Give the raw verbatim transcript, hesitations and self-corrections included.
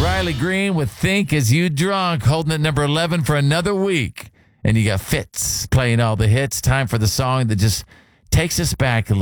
Riley Green with Think As You Drunk, holding at number eleven for another week. And you got Fitz playing all the hits. Time for the song that just takes us back a little.